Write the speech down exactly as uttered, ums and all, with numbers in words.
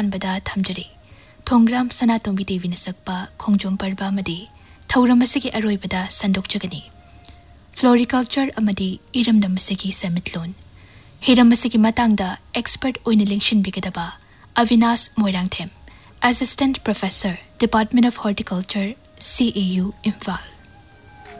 अहानबदा थमजरी थोंग्राम सनातोंबी देवी नसकपा खोंजोम परबा मदी थौरमसगी अरोइबदा संदोकजगनी floriculture अमदी इरमदमसगी सेमिटलोन हिरमसगी मतंगदा expert ओइने लिंगशिनबिगदबा Avinash Moirangthem assistant professor department of horticulture C A U Imphal.